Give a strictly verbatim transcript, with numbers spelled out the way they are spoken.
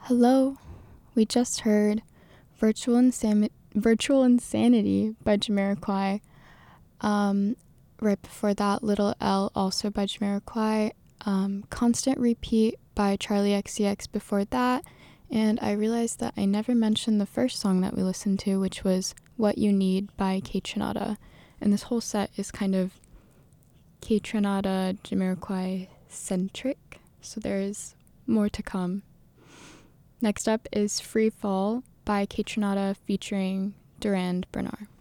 Hello, we just heard Virtual, Insam- Virtual Insanity by Jamiroquai. Um, right before that, Little L, also by Jamiroquai. Um, Constant Repeat by Charlie X C X before that. And I realized that I never mentioned the first song that we listened to, which was What You Need by Kaytranada. And this whole set is kind of Kaytranada Jamiroquai centric, so there is more to come. Next up is Free Fall by Kaytranada featuring Durand Bernarr.